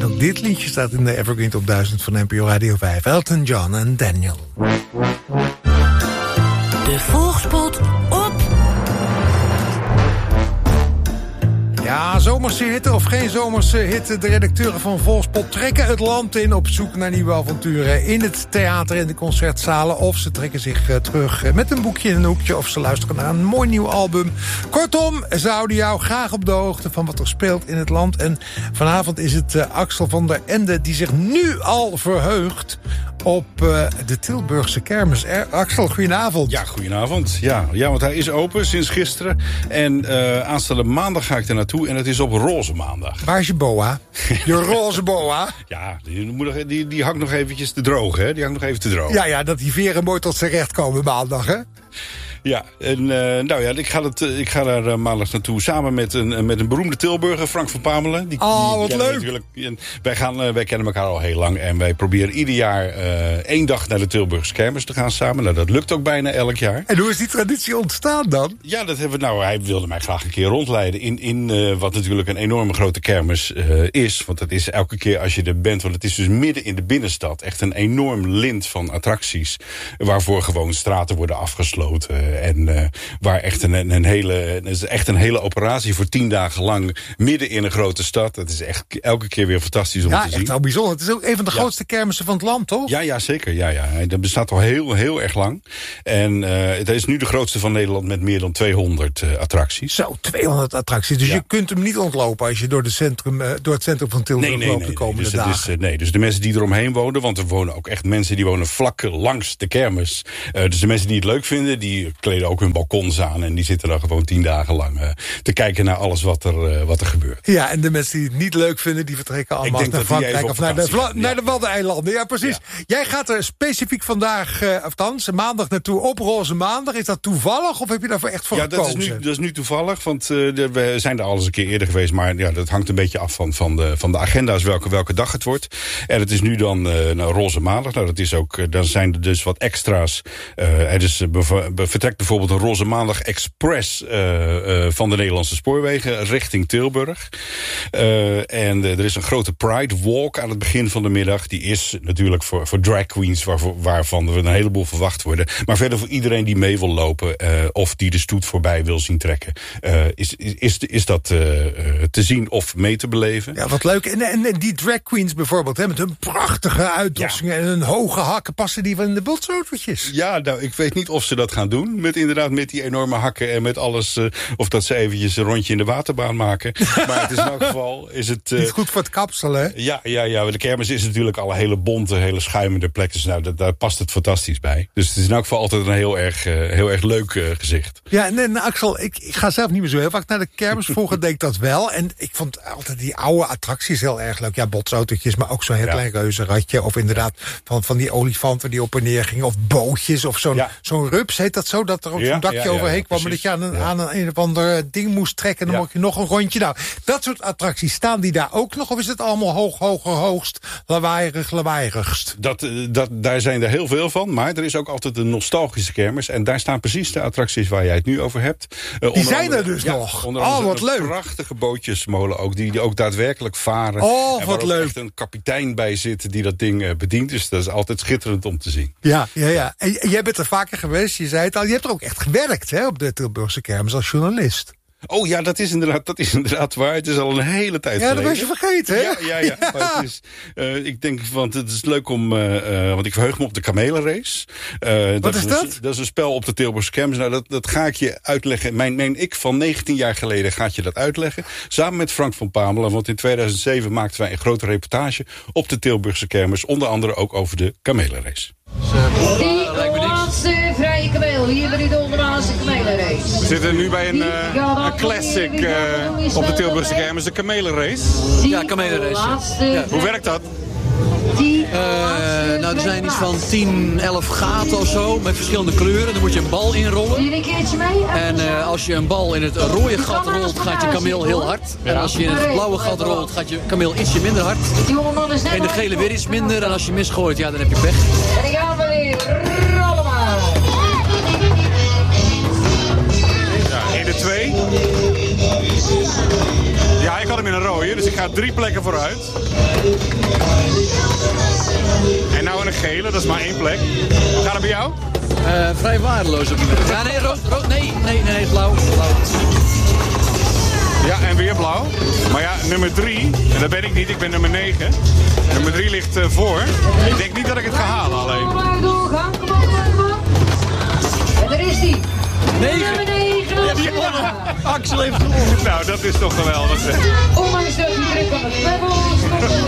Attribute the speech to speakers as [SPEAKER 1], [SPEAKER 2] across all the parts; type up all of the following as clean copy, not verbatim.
[SPEAKER 1] ook dit liedje staat in de Evergreen Top 1000 van NPO Radio 5. Elton John en Daniel.
[SPEAKER 2] De Volksspot op.
[SPEAKER 1] Ja, zomerse hitte of geen zomerse hitte. De redacteuren van Volksspot trekken het land in op zoek naar nieuwe avonturen in het theater en de concertzalen. Of ze trekken zich terug met een boekje in een hoekje. Of ze luisteren naar een mooi nieuw album. Kortom, ze houden jou graag op de hoogte van wat er speelt in het land. En vanavond is het Axel van der Ende die zich nu al verheugt op de Tilburgse kermis. Axel, goedenavond.
[SPEAKER 3] Ja, goedenavond. Ja, want hij is open sinds gisteren. En aanstaande maandag ga ik er naartoe. En het is op Roze Maandag.
[SPEAKER 1] Waar is je boa? Je roze boa?
[SPEAKER 3] Ja, die hangt nog eventjes te drogen, hè? Die hangt nog even te drogen.
[SPEAKER 1] Ja, dat die veren mooi tot zijn recht komen maandag, hè?
[SPEAKER 3] Ja, en ik ga daar maandag naartoe samen met een beroemde Tilburger, Frank van Pamelen.
[SPEAKER 1] Wat leuk!
[SPEAKER 3] Natuurlijk, wij kennen elkaar al heel lang en wij proberen ieder jaar 1 dag naar de Tilburgse kermis te gaan samen. Nou, dat lukt ook bijna elk jaar.
[SPEAKER 1] En hoe is die traditie ontstaan dan?
[SPEAKER 3] Ja, dat hebben we. Nou, hij wilde mij graag een keer rondleiden in wat natuurlijk een enorme grote kermis is. Want dat is elke keer als je er bent, want het is dus midden in de binnenstad. Echt een enorm lint van attracties, waarvoor gewoon straten worden afgesloten. En waar echt een hele operatie voor 10 dagen lang midden in een grote stad. Dat is echt elke keer weer fantastisch om te zien. Ja,
[SPEAKER 1] echt wel bijzonder. Het is ook een van de grootste kermissen van het land, toch?
[SPEAKER 3] Ja, zeker. Ja. Dat bestaat al heel erg lang. En het is nu de grootste van Nederland met meer dan 200 attracties.
[SPEAKER 1] Zo, 200 attracties. Dus je kunt hem niet ontlopen als je door het centrum van Tilburg loopt de komende dagen.
[SPEAKER 3] Dus de mensen die eromheen wonen, want er wonen ook echt mensen die wonen vlak langs de kermis. Dus de mensen die het leuk vinden, die kleden ook hun balkons aan en die zitten dan gewoon 10 dagen lang te kijken naar alles wat er gebeurt.
[SPEAKER 1] Ja, en de mensen die het niet leuk vinden, die vertrekken allemaal naar Frankrijk of naar de Waddeneilanden. Ja, precies. Ja. Jij gaat er specifiek vandaag, althans maandag naartoe op Roze Maandag. Is dat toevallig of heb je daarvoor echt voor gekozen?
[SPEAKER 3] Ja, dat is nu toevallig, want we zijn er al eens een keer eerder geweest, maar ja, dat hangt een beetje af van de agenda's welke dag het wordt. En het is nu dan Roze Maandag. Nou, dat is ook, dan zijn er dus wat extra's. Vertrekt bijvoorbeeld een Roze Maandag Express van de Nederlandse Spoorwegen richting Tilburg. En er is een grote Pride Walk aan het begin van de middag. Die is natuurlijk voor drag queens, waarvan er een heleboel verwacht worden. Maar verder voor iedereen die mee wil lopen of die de stoet voorbij wil zien trekken, is dat te zien of mee te beleven.
[SPEAKER 1] Ja, wat leuk. En die drag queens bijvoorbeeld, hè, met hun prachtige uitdossingen en hun hoge hakken, passen die wel in de bultzotertjes?
[SPEAKER 3] Ja, nou, ik weet niet of ze dat gaan doen. Met die enorme hakken en met alles. Of dat ze eventjes een rondje in de waterbaan maken. Maar het is in elk geval. Niet
[SPEAKER 1] goed voor het kapsel, hè?
[SPEAKER 3] Ja. De kermis is natuurlijk al een hele bonte, hele schuimende plek. Dus nou, daar past het fantastisch bij. Dus het is in elk geval altijd een heel erg leuk gezicht.
[SPEAKER 1] Ja, en Axel, ik ga zelf niet meer zo heel vaak naar de kermis. Vroeger deed ik dat wel. En ik vond altijd die oude attracties heel erg leuk. Ja, botsautootjes, maar ook zo'n heel klein reuzenradje. Of inderdaad van die olifanten die op en neer gingen. Of bootjes of zo'n rups, heet dat zo? Dat er ook zo'n dakje overheen kwam. Maar dat je aan een of ander ding moest trekken. En dan mocht je nog een rondje. Nou, dat soort attracties, staan die daar ook nog? Of is het allemaal hoogst, lawaaierigst?
[SPEAKER 3] Daar zijn er heel veel van. Maar er is ook altijd een nostalgische kermis. En daar staan precies de attracties waar jij het nu over hebt.
[SPEAKER 1] Die zijn er dus nog. Wat leuk.
[SPEAKER 3] Prachtige bootjesmolen ook. Die ook daadwerkelijk varen.
[SPEAKER 1] Oh,
[SPEAKER 3] en
[SPEAKER 1] wat leuk.
[SPEAKER 3] Er echt een kapitein bij zit die dat ding bedient. Dus dat is altijd schitterend om te zien.
[SPEAKER 1] Ja. En jij bent er vaker geweest. Je zei het al. Je hebt er ook echt gewerkt, hè, op de Tilburgse kermis als journalist.
[SPEAKER 3] Oh ja, dat is inderdaad waar. Het is al een hele tijd geleden.
[SPEAKER 1] Ja, dat was je vergeten, hè?
[SPEAKER 3] Ja. Maar het is, ik denk, want het is leuk om... want ik verheug me op de kamelenrace.
[SPEAKER 1] Wat is dat?
[SPEAKER 3] Dat is een spel op de Tilburgse kermis. Nou, dat ga ik je uitleggen. Mijn ik van 19 jaar geleden gaat je dat uitleggen. Samen met Frank van Pamelen. Want in 2007 maakten wij een grote reportage op de Tilburgse kermis. Onder andere ook over de kamelenrace.
[SPEAKER 4] Die laatste vrije kameel hier bij de ondermaanse kamelenrace.
[SPEAKER 5] We zitten nu bij een classic op de Tilburgse kermis, de kamelenrace.
[SPEAKER 6] Ja, kamelenrace. Ja.
[SPEAKER 5] Hoe werkt dat?
[SPEAKER 6] Nou, er zijn iets van 10, 11 gaten of zo met verschillende kleuren. Dan moet je een bal inrollen.
[SPEAKER 4] Hier een keertje mee.
[SPEAKER 6] En als je een bal in het rode gat rolt, gaat je kameel heel hard. En als je in het blauwe gat rolt, gaat je kameel ietsje minder hard. En de gele weer iets minder. En als je misgooit, ja, dan heb je pech.
[SPEAKER 4] En die gaan we weer allemaal.
[SPEAKER 5] Ja, 1 en 2. Ja, Ja, ik had hem in een rode, dus ik ga 3 plekken vooruit. En nou in een gele, dat is maar 1 plek. Hoe gaat het bij jou?
[SPEAKER 6] Vrij waardeloos op het moment. Ja, nee, rood. Nee, blauw.
[SPEAKER 5] Ja, en weer blauw. Maar ja, nummer 3, en dat ben ik niet, ik ben nummer 9. Nummer 3 ligt voor. Ik denk niet dat ik het ga halen alleen.
[SPEAKER 4] Doorgaan, kom op. En daar is die.
[SPEAKER 6] 9.
[SPEAKER 4] Nummer 9.
[SPEAKER 6] Axel heeft gewonnen.
[SPEAKER 5] Nou, dat is toch geweldig.
[SPEAKER 4] Ondanks dat die druk aan het pebbels,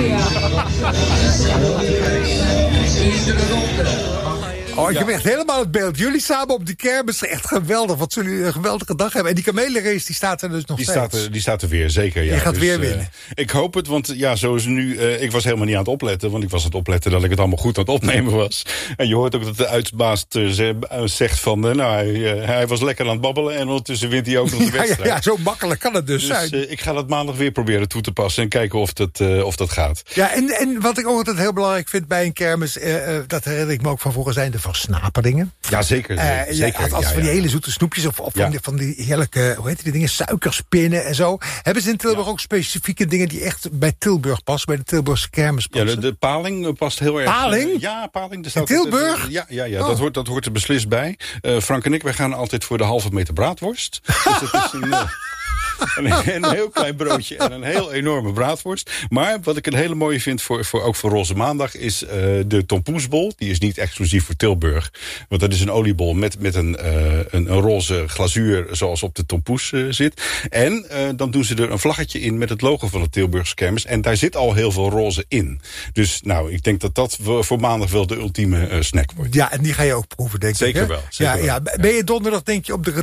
[SPEAKER 1] Oh, ik heb echt helemaal het beeld. Jullie samen op die kermis, echt geweldig. Wat zullen jullie een geweldige dag hebben. En die kamelenrace, die staat er dus nog steeds.
[SPEAKER 3] Die staat er weer, zeker. Ja.
[SPEAKER 1] Je gaat weer winnen.
[SPEAKER 3] Ik hoop het, want ja, zoals nu... ik was helemaal niet aan het opletten, want ik was aan het opletten dat ik het allemaal goed aan het opnemen was. En je hoort ook dat de uitbaas zegt van... hij was lekker aan het babbelen en ondertussen wint hij ook nog de wedstrijd.
[SPEAKER 1] Ja, zo makkelijk kan het dus zijn.
[SPEAKER 3] Ik ga dat maandag weer proberen toe te passen en kijken of dat gaat.
[SPEAKER 1] Ja, en wat ik ook altijd heel belangrijk vind bij een kermis... dat herinner ik me ook van vroeger, zijn de versnaperingen.
[SPEAKER 3] Ja, zeker. Zeker.
[SPEAKER 1] Als van die hele zoete snoepjes of van die heerlijke, hoe heet die dingen, suikerspinnen en zo. Hebben ze in Tilburg ook specifieke dingen die echt bij Tilburg passen, bij de Tilburgse kermis passen?
[SPEAKER 3] Ja, de paling past heel erg.
[SPEAKER 1] Paling?
[SPEAKER 3] Ja, paling.
[SPEAKER 1] In Tilburg?
[SPEAKER 3] Ja, dat hoort er beslist bij. Frank en ik, wij gaan altijd voor de halve meter braadworst. Dus dat is een heel klein broodje en een heel enorme braadworst. Maar wat ik een hele mooie vind, ook voor Roze Maandag... is de tompoesbol. Die is niet exclusief voor Tilburg. Want dat is een oliebol met een roze glazuur... zoals op de tompoes zit. En dan doen ze er een vlaggetje in met het logo van de Tilburgse kermis. En daar zit al heel veel roze in. Dus nou, ik denk dat voor maandag wel de ultieme snack wordt.
[SPEAKER 1] Ja, en die ga je ook proeven, denk ik.
[SPEAKER 3] Zeker wel.
[SPEAKER 1] Ben je donderdag, denk je, op de